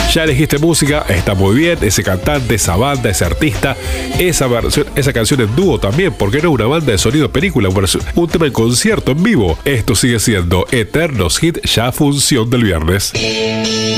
Ya elegiste música, está muy bien, ese cantante, esa banda, ese artista, esa versión, esa canción en dúo también, porque no una banda de sonido película, un tema en concierto en vivo. Esto sigue siendo Eternos Hit, ya función del viernes.